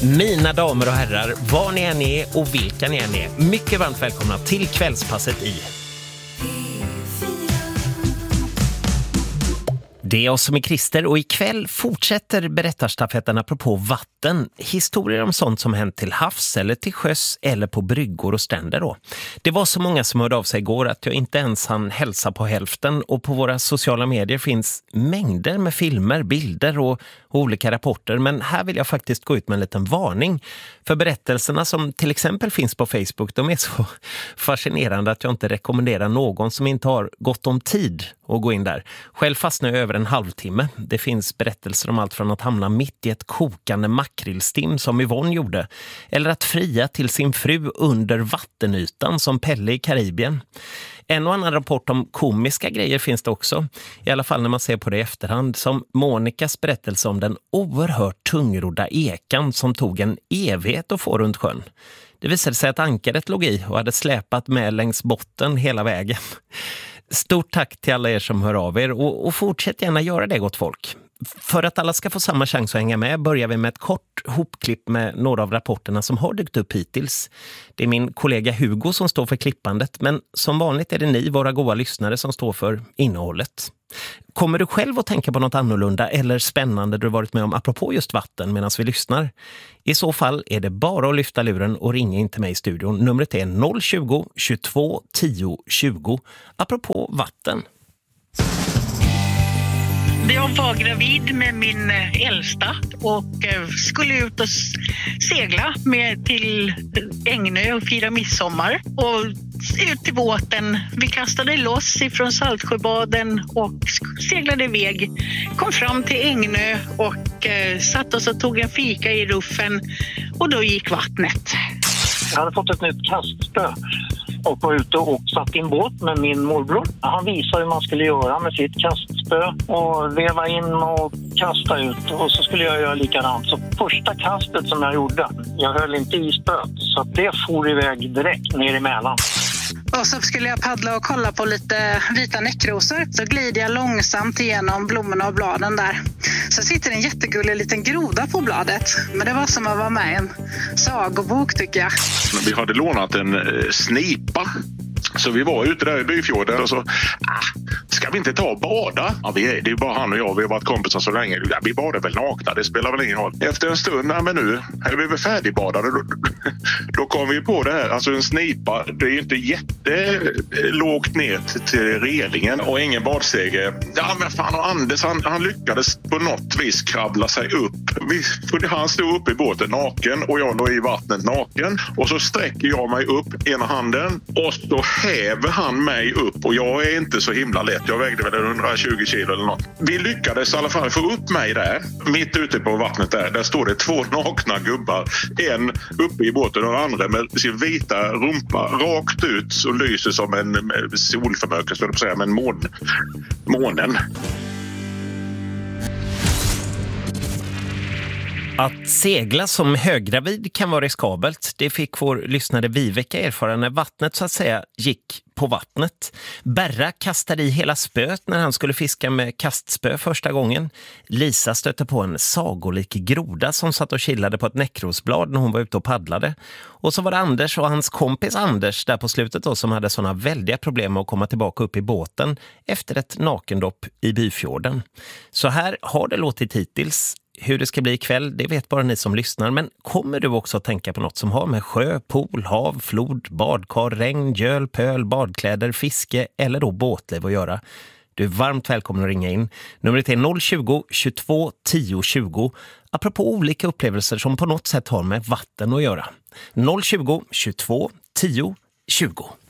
Mina damer och herrar, var ni än är och vilka ni än är, mycket varmt välkomna till kvällspasset i Det är oss som är Christer och ikväll fortsätter berättarstafetten apropå vatten. Historier om sånt som hänt till havs eller till sjöss eller på bryggor och stränder då. Det var så många som hörde av sig igår att jag inte ens hann hälsa på hälften, och på våra sociala medier finns mängder med filmer, bilder och olika rapporter. Men här vill jag faktiskt gå ut med en liten varning. För berättelserna som till exempel finns på Facebook, de är så fascinerande att jag inte rekommenderar någon som inte har gått om tid att gå in där. Själv fastnar jag över en halvtimme. Det finns berättelser om allt från att hamna mitt i ett kokande makrillstim som Yvonne gjorde, eller att fria till sin fru under vattenytan som Pelle i Karibien. En och annan rapport om komiska grejer finns det också, i alla fall när man ser på det i efterhand, som Monikas berättelse om den oerhört tungrodda ekan som tog en evighet att få runt sjön. Det visade sig att ankaret låg i och hade släpat med längs botten hela vägen. Stort tack till alla er som hör av er och fortsätt gärna göra det, gott folk. För att alla ska få samma chans att hänga med börjar vi med ett kort hopklipp med några av rapporterna som har dykt upp hittills. Det är min kollega Hugo som står för klippandet, men som vanligt är det ni, våra goda lyssnare, som står för innehållet. Kommer du själv att tänka på något annorlunda eller spännande du varit med om apropå just vatten medan vi lyssnar? I så fall är det bara att lyfta luren och ringa in till mig i studion. Numret är 020 22 10 20 apropå vatten. Jag var gravid med min äldsta och skulle ut och segla med till Ängö och fira midsommar. Och ut till båten. Vi kastade loss ifrån Saltsjöbaden och seglade iväg. Kom fram till Ängö och satt oss och tog en fika i ruffen. Och då gick vattnet. Jag hade fått ett nytt kastspö och var ute och satt i en båt med min morbror. Han visade hur man skulle göra med sitt kastspö och veva in och kasta ut, och så skulle jag göra likadant. Så första kastet som jag gjorde, jag höll inte i spöet, så att det for iväg direkt ner i Mälaren. Och så skulle jag paddla och kolla på lite vita näckrosor. Så glider jag långsamt igenom blommorna och bladen där. Så sitter en jättegullig liten groda på bladet. Men det var som att vara med i en sagobok, tycker jag. Vi hade lånat en snipa. Så vi var ute där i Byfjorden och så, ska vi inte ta och bada? Ja, det är bara han och jag, vi har varit kompisar så länge. Ja, vi badar väl nakna, det spelar väl ingen roll. Efter en stund, men nu är vi väl färdigbadade. Då kom vi på det här, alltså en snipa, det är ju inte jättelågt ner till relingen och ingen badstege. Ja, men fan, och Anders, han lyckades på något vis krabbla sig upp. Han stod uppe i båten naken och jag låg i vattnet naken. Och så sträcker jag mig upp ena handen och så häver han mig upp, och jag är inte så himla lätt. Jag vägde väl 120 kilo eller något. Vi lyckades i alla fall få upp mig där. Mitt ute på vattnet där står det 2 nakna gubbar. En uppe i båten och den andra med sin vita rumpa rakt ut och lyser som en solförmörkelse, skulle jag säga, men månen. Att segla som höggravid kan vara riskabelt. Det fick vår lyssnare Viveka erfara när vattnet så att säga gick på vattnet. Berra kastade i hela spöet när han skulle fiska med kastspö första gången. Lisa stötte på en sagolik groda som satt och chillade på ett näckrosblad när hon var ute och paddlade. Och så var det Anders och hans kompis Anders där på slutet då, som hade såna väldiga problem med att komma tillbaka upp i båten efter ett nakendopp i Byfjorden. Så här har det låtit hittills. Hur det ska bli ikväll, det vet bara ni som lyssnar. Men kommer du också att tänka på något som har med sjö, pool, hav, flod, badkar, regn, göl, pöl, badkläder, fiske eller då båtliv att göra? Du är varmt välkommen att ringa in. Numret är 020 22 10 20. Apropå olika upplevelser som på något sätt har med vatten att göra. 020 22 10 20.